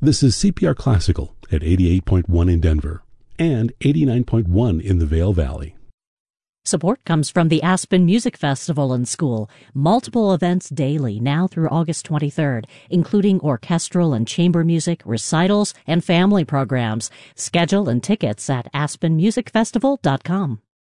This is CPR Classical at 88.1 in Denver and 89.1 in the Vail Valley. Support comes from the Aspen Music Festival and School. Multiple events daily now through August 23rd, including orchestral and chamber music, recitals, and family programs. Schedule and tickets at aspenmusicfestival.com.